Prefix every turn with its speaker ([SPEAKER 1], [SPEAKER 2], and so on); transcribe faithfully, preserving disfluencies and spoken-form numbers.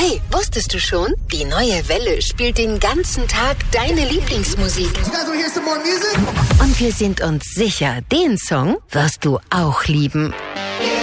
[SPEAKER 1] Hey, wusstest du schon? Die neue Welle spielt den ganzen Tag deine Lieblingsmusik. Und wir sind uns sicher, den Song wirst du auch lieben.